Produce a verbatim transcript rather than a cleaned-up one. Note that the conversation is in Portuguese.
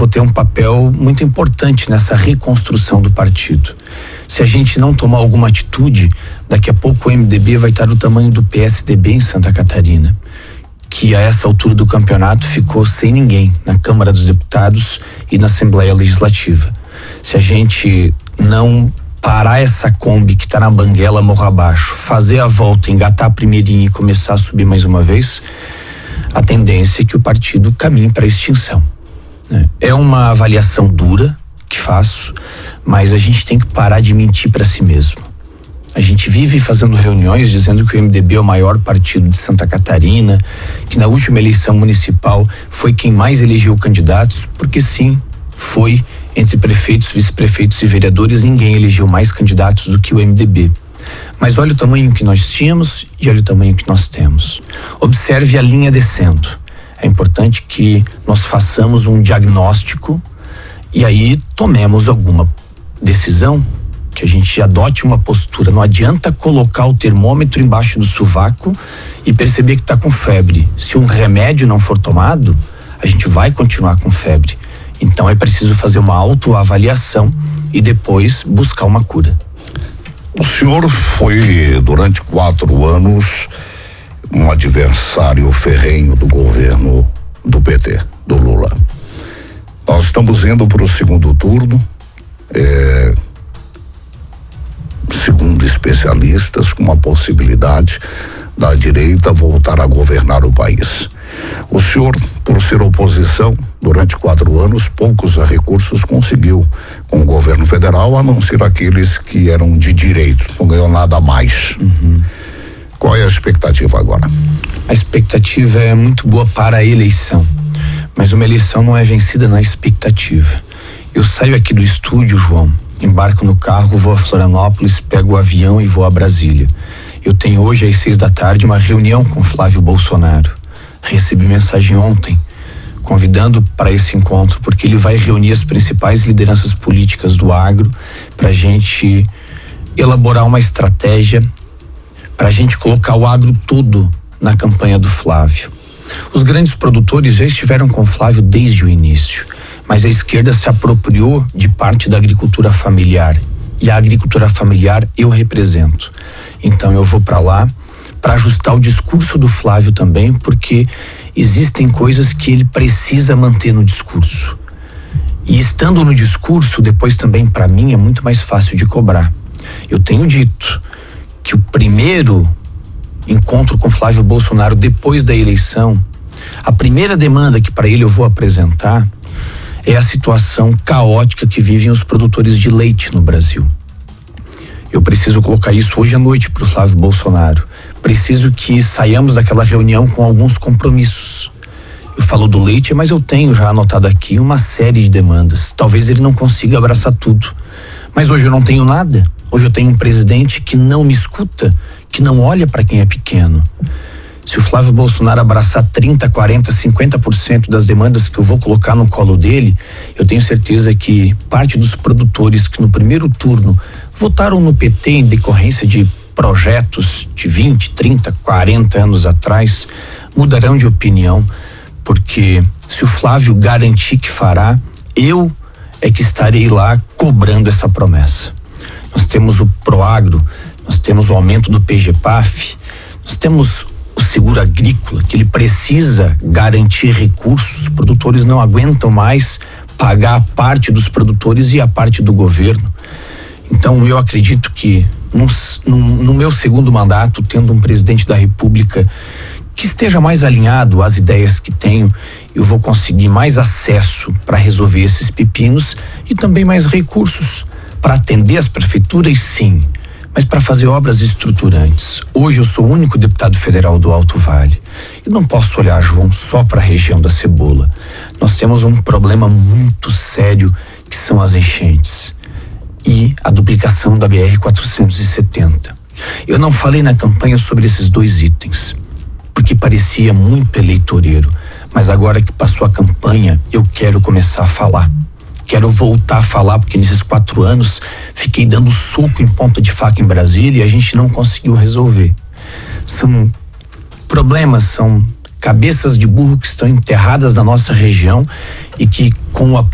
vou ter um papel muito importante nessa reconstrução do partido. Se a gente não tomar alguma atitude, daqui a pouco o M D B vai estar do tamanho do P S D B em Santa Catarina, que a essa altura do campeonato ficou sem ninguém na Câmara dos Deputados e na Assembleia Legislativa. Se a gente não parar essa Kombi que está na banguela morro abaixo, fazer a volta, engatar a primeirinha e começar a subir mais uma vez, a tendência é que o partido caminhe para a extinção. É uma avaliação dura que faço, mas a gente tem que parar de mentir para si mesmo. A gente vive fazendo reuniões dizendo que o M D B é o maior partido de Santa Catarina, que na última eleição municipal foi quem mais elegeu candidatos, porque sim, foi entre prefeitos, vice-prefeitos e vereadores, ninguém elegeu mais candidatos do que o M D B. Mas olha o tamanho que nós tínhamos e olha o tamanho que nós temos. Observe a linha descendo. É importante que nós façamos um diagnóstico e aí tomemos alguma decisão, que a gente adote uma postura. Não adianta colocar o termômetro embaixo do sovaco e perceber que está com febre. Se um remédio não for tomado, a gente vai continuar com febre. Então é preciso fazer uma autoavaliação e depois buscar uma cura. O senhor foi durante quatro anos um adversário ferrenho do governo do P T, do Lula. Nós estamos indo para o segundo turno, é, segundo especialistas, com uma possibilidade da direita voltar a governar o país. O senhor, por ser oposição, durante quatro anos, poucos recursos conseguiu com o governo federal, a não ser aqueles que eram de direito, não ganhou nada a mais. Uhum. Qual é a expectativa agora? A expectativa é muito boa para a eleição, mas uma eleição não é vencida na expectativa. Eu saio aqui do estúdio, João, embarco no carro, vou a Florianópolis, pego o avião e vou a Brasília. Eu tenho hoje às seis da tarde uma reunião com Flávio Bolsonaro. Recebi mensagem ontem convidando para esse encontro, porque ele vai reunir as principais lideranças políticas do agro para a gente elaborar uma estratégia, para a gente colocar o agro todo na campanha do Flávio. Os grandes produtores já estiveram com o Flávio desde o início, mas a esquerda se apropriou de parte da agricultura familiar, e a agricultura familiar eu represento. Então eu vou para lá para ajustar o discurso do Flávio também, porque existem coisas que ele precisa manter no discurso. E estando no discurso, depois também para mim é muito mais fácil de cobrar. Eu tenho dito que o primeiro encontro com Flávio Bolsonaro depois da eleição, a primeira demanda que para ele eu vou apresentar é a situação caótica que vivem os produtores de leite no Brasil. Eu preciso colocar isso hoje à noite para o Flávio Bolsonaro. Preciso que saiamos daquela reunião com alguns compromissos. Eu falo do leite, mas eu tenho já anotado aqui uma série de demandas. Talvez ele não consiga abraçar tudo. Mas hoje eu não tenho nada. Hoje eu tenho um presidente que não me escuta, que não olha para quem é pequeno. Se o Flávio Bolsonaro abraçar trinta, quarenta, cinquenta por cento das demandas que eu vou colocar no colo dele, eu tenho certeza que parte dos produtores que no primeiro turno votaram no P T em decorrência de projetos de vinte, trinta, quarenta anos atrás, mudarão de opinião, porque se o Flávio garantir que fará, eu é que estarei lá cobrando essa promessa. Nós temos o Proagro, nós temos o aumento do P G P A F, nós temos o seguro agrícola, que ele precisa garantir recursos. Os produtores não aguentam mais pagar a parte dos produtores e a parte do governo. Então eu acredito que no, no, no meu segundo mandato, tendo um presidente da República que esteja mais alinhado às ideias que tenho, eu vou conseguir mais acesso para resolver esses pepinos e também mais recursos para atender as prefeituras, sim, mas para fazer obras estruturantes. Hoje eu sou o único deputado federal do Alto Vale. Eu não posso olhar, João, só para a região da Cebola. Nós temos um problema muito sério, que são as enchentes e a duplicação da B R quatrocentos e setenta. Eu não falei na campanha sobre esses dois itens, porque parecia muito eleitoreiro, mas agora que passou a campanha, eu quero começar a falar. Quero voltar a falar, porque nesses quatro anos fiquei dando soco em ponta de faca em Brasília e a gente não conseguiu resolver. São problemas, são cabeças de burro que estão enterradas na nossa região e que com o